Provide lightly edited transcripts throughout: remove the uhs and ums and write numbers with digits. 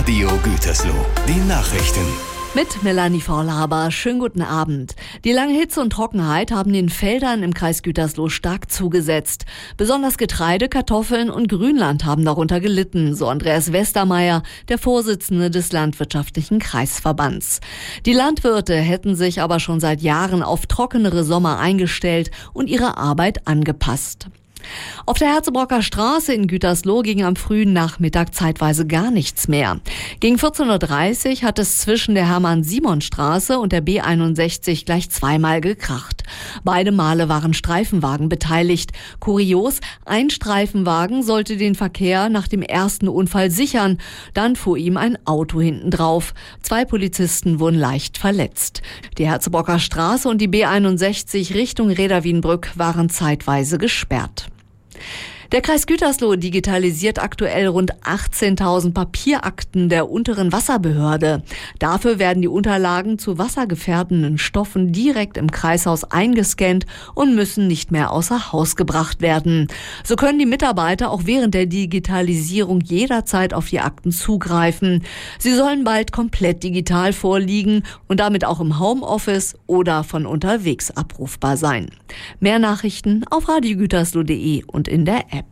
Radio Gütersloh, die Nachrichten. Mit Melanie Vorlaber. Schönen guten Abend. Die lange Hitze und Trockenheit haben den Feldern im Kreis Gütersloh stark zugesetzt. Besonders Getreide, Kartoffeln und Grünland haben darunter gelitten, so Andreas Westermeier, der Vorsitzende des Landwirtschaftlichen Kreisverbands. Die Landwirte hätten sich aber schon seit Jahren auf trockenere Sommer eingestellt und ihre Arbeit angepasst. Auf der Herzebrocker Straße in Gütersloh ging am frühen Nachmittag zeitweise gar nichts mehr. Gegen 14:30 Uhr hat es zwischen der Hermann-Simon-Straße und der B61 gleich zweimal gekracht. Beide Male waren Streifenwagen beteiligt. Kurios, ein Streifenwagen sollte den Verkehr nach dem ersten Unfall sichern. Dann fuhr ihm ein Auto hinten drauf. 2 Polizisten wurden leicht verletzt. Die Herzebrocker Straße und die B61 Richtung Reda-Wienbrück waren zeitweise gesperrt. Der Kreis Gütersloh digitalisiert aktuell rund 18.000 Papierakten der unteren Wasserbehörde. Dafür werden die Unterlagen zu wassergefährdenden Stoffen direkt im Kreishaus eingescannt und müssen nicht mehr außer Haus gebracht werden. So können die Mitarbeiter auch während der Digitalisierung jederzeit auf die Akten zugreifen. Sie sollen bald komplett digital vorliegen und damit auch im Homeoffice oder von unterwegs abrufbar sein. Mehr Nachrichten auf radiogütersloh.de und in der App.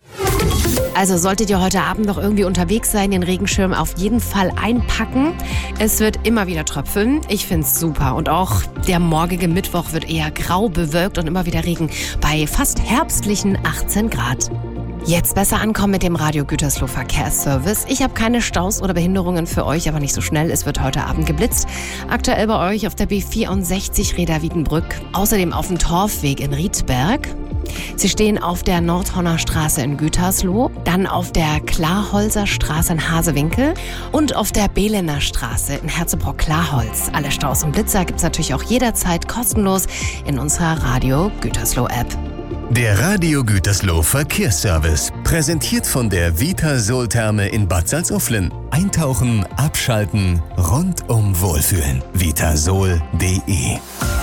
Also solltet ihr heute Abend noch irgendwie unterwegs sein, den Regenschirm auf jeden Fall einpacken. Es wird immer wieder tröpfeln. Ich find's super. Und auch der morgige Mittwoch wird eher grau bewölkt und immer wieder Regen bei fast herbstlichen 18 Grad. Jetzt besser ankommen mit dem Radio Gütersloh Verkehrsservice. Ich habe keine Staus oder Behinderungen für euch, aber nicht so schnell. Es wird heute Abend geblitzt. Aktuell bei euch auf der B64 Reda-Wiedenbrück. Außerdem auf dem Torfweg in Riedberg. Sie stehen auf der Nordhorner Straße in Gütersloh, dann auf der Klarholzer Straße in Hasewinkel und auf der Behlener Straße in Herzebrock-Klarholz. Alle Staus und Blitzer gibt es natürlich auch jederzeit kostenlos in unserer Radio Gütersloh App. Der Radio Gütersloh Verkehrsservice, präsentiert von der Vitasol-Therme in Bad Salzuflen. Eintauchen, abschalten, rundum wohlfühlen. Vitasol.de.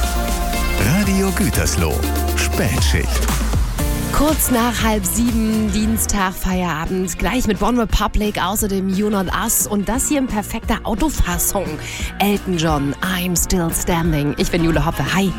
Radio Gütersloh, Spätschicht. Kurz nach 6:30, Dienstag, Feierabend, gleich mit One Republic, außerdem You Not Us und das hier in perfekter Autofassung. Elton John, I'm Still Standing. Ich bin Jule Hoppe, hi.